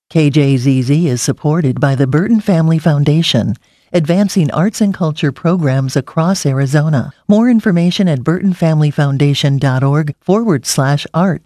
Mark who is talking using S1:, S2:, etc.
S1: KJZZ is supported by the Burton Family Foundation, advancing arts and culture programs across Arizona. More information at burtonfamilyfoundation.org/arts.